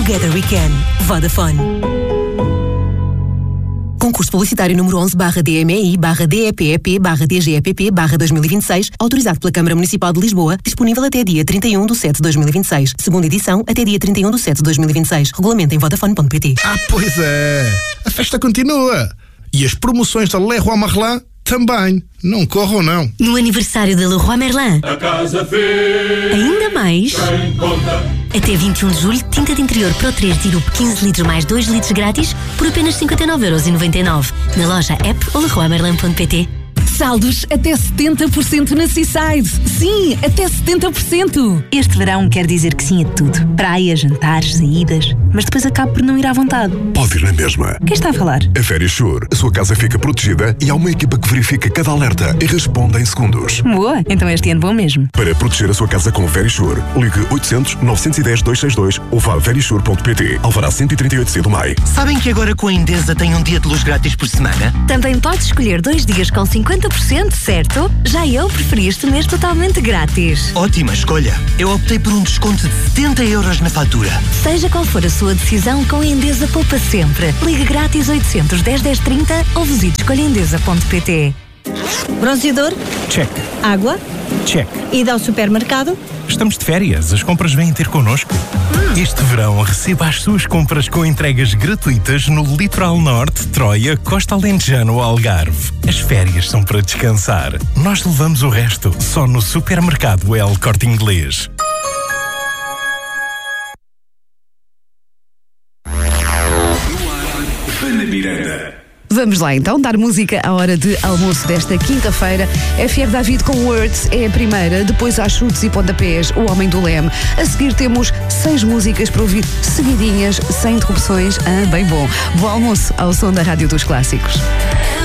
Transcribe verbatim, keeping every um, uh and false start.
Together we can. Vodafone. Concurso publicitário número onze barra D M E I barra D E P E P barra D G E P P barra dois mil e vinte e seis, autorizado pela Câmara Municipal de Lisboa, disponível até dia trinta e um de setembro de dois mil e vinte e seis. Segunda edição até dia trinta e um de setembro de dois mil e vinte e seis. Regulamento em vodafone ponto pt. Ah, pois é! A festa continua! E as promoções da Leroy Merlin também. Não corram, não. No aniversário da Leroy Merlin. A casa verde. Ainda mais. Tem conta. Até vinte e um de julho, tinta de interior Pro três Dirup quinze litros mais dois litros grátis por apenas cinquenta e nove euros e noventa e nove. Na loja app ou leroy merlin ponto pt. Saldos até setenta por cento na Seaside. Sim, até setenta por cento. Este verão quer dizer que sim a tudo. Praia, jantares, saídas. Mas depois acabo por não ir à vontade. Pode ir na mesma. Quem está a falar? A Verisure. A sua casa fica protegida e há uma equipa que verifica cada alerta e responde em segundos. Boa, então este ano vou mesmo. Para proteger a sua casa com Verisure, ligue oitocentos, novecentos e dez, duzentos e sessenta e dois ou vá a verisure ponto pt. Alvará cento e trinta e oito C do Maio. Sabem que agora com a Endesa tem um dia de luz grátis por semana? Também podes escolher dois dias com cinquenta por cento, certo? Já eu preferi este mês totalmente grátis. Ótima escolha. Eu optei por um desconto de setenta euros na fatura. Seja qual for a sua decisão, com a Endesa poupa sempre. Ligue grátis oitocentos, dez, dez, trinta ou visite escolha endesa ponto pt. Bronzeador? Check. Água? Check. Ida ao supermercado? Estamos de férias, as compras vêm ter connosco. Hum. Este verão receba as suas compras com entregas gratuitas no Litoral Norte, Troia, Costa Alentejano ou Algarve. As férias são para descansar. Nós levamos o resto, só no Supermercado El Corte Inglês. Vamos lá então, dar música à hora de almoço desta quinta-feira. F R David com Words é a primeira, depois há chutes e pontapés, O Homem do Leme. A seguir temos seis músicas para ouvir seguidinhas, sem interrupções. Ah, bem bom. Bom almoço ao som da Rádio dos Clássicos.